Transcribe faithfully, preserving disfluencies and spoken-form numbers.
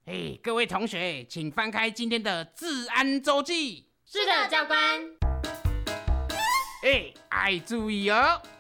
嘿，各位同学，请翻开今天的治安周记。 是的，教官。 哎，爱注意哦，